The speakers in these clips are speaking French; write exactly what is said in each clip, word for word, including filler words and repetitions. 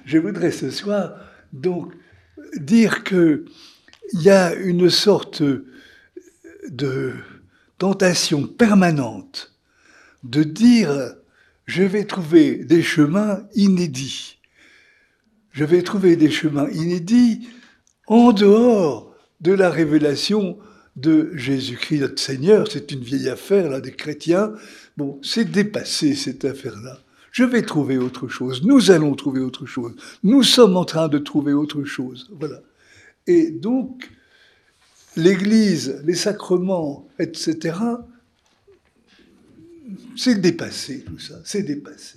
je voudrais ce soir donc dire qu'il y a une sorte de tentation permanente de dire « je vais trouver des chemins inédits ». Je vais trouver des chemins inédits en dehors de la révélation de Jésus-Christ, notre Seigneur. C'est une vieille affaire, là, des chrétiens. Bon, c'est dépassé, cette affaire-là. Je vais trouver autre chose. Nous allons trouver autre chose. Nous sommes en train de trouver autre chose. Voilà. Et donc, l'Église, les sacrements, et cetera, c'est dépassé, tout ça. C'est dépassé.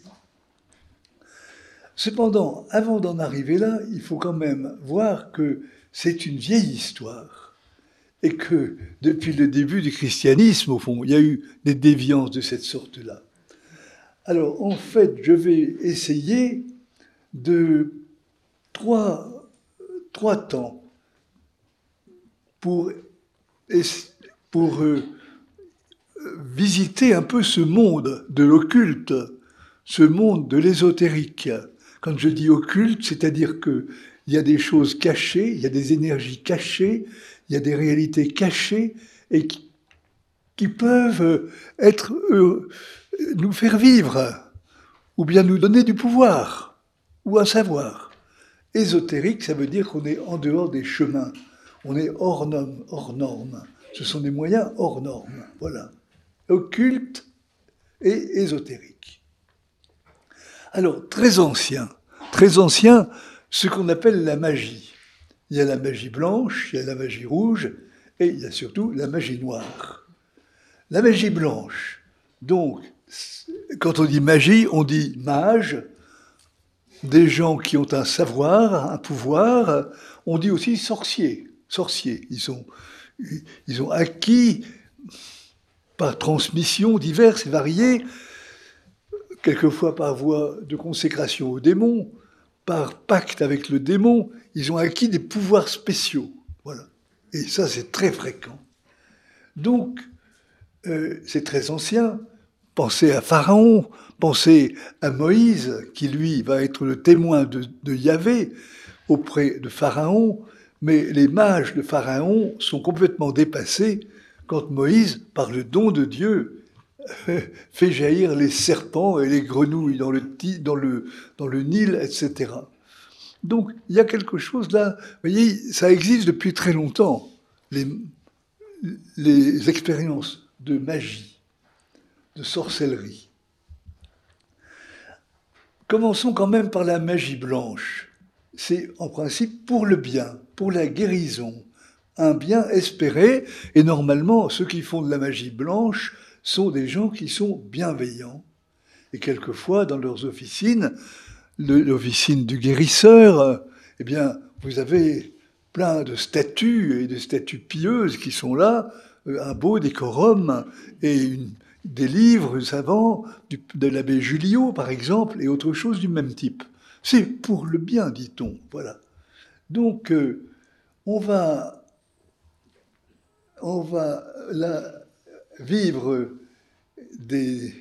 Cependant, avant d'en arriver là, il faut quand même voir que c'est une vieille histoire et que depuis le début du christianisme, au fond, il y a eu des déviances de cette sorte-là. Alors, en fait, je vais essayer de trois, trois temps pour, pour euh, visiter un peu ce monde de l'occulte, ce monde de l'ésotérique. Quand je dis occulte, c'est-à-dire qu'il y a des choses cachées, il y a des énergies cachées, il y a des réalités cachées et qui, qui peuvent être, euh, nous faire vivre, ou bien nous donner du pouvoir, ou un savoir. Ésotérique, ça veut dire qu'on est en dehors des chemins, on est hors norme, hors norme. Ce sont des moyens hors normes, voilà. Occulte et ésotérique. Alors, très ancien, très ancien, ce qu'on appelle la magie. Il y a la magie blanche, il y a la magie rouge, et il y a surtout la magie noire. La magie blanche, donc, quand on dit magie, on dit mage, des gens qui ont un savoir, un pouvoir. On dit aussi sorciers, sorciers. Ils ont, ils ont acquis, par transmission diverses et variées, quelquefois par voie de consécration au démon, par pacte avec le démon, ils ont acquis des pouvoirs spéciaux. Voilà. Et ça, c'est très fréquent. Donc, euh, c'est très ancien. Pensez à Pharaon, pensez à Moïse, qui lui va être le témoin de, de Yahvé auprès de Pharaon, mais les mages de Pharaon sont complètement dépassés quand Moïse, par le don de Dieu, fait jaillir les serpents et les grenouilles dans le, dans le, dans le Nil, et cetera. Donc, il y a quelque chose là, vous voyez, ça existe depuis très longtemps, les, les expériences de magie, de sorcellerie. Commençons quand même par la magie blanche. C'est en principe pour le bien, pour la guérison, un bien espéré, et normalement, ceux qui font de la magie blanche sont des gens qui sont bienveillants. Et quelquefois, dans leurs officines, l'officine du guérisseur, eh bien, vous avez plein de statues et de statues pieuses qui sont là, un beau décorum et une, des livres savants du, de l'abbé Julliot, par exemple, et autre chose du même type. C'est pour le bien, dit-on. Voilà. Donc, euh, on va, on va là vivre des,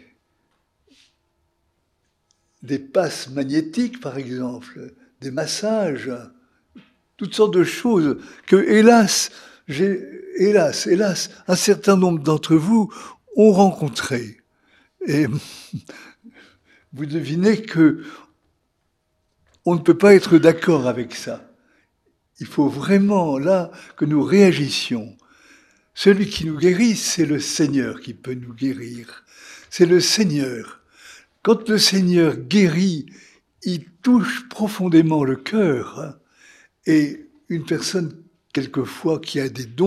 des passes magnétiques, par exemple, des massages, toutes sortes de choses que, hélas, j'ai, hélas, hélas, un certain nombre d'entre vous ont rencontré. Et vous devinez que on ne peut pas être d'accord avec ça. Il faut vraiment, là, que nous réagissions. Celui qui nous guérit, c'est le Seigneur qui peut nous guérir. C'est le Seigneur. Quand le Seigneur guérit, il touche profondément le cœur. Et une personne, quelquefois, qui a des dons,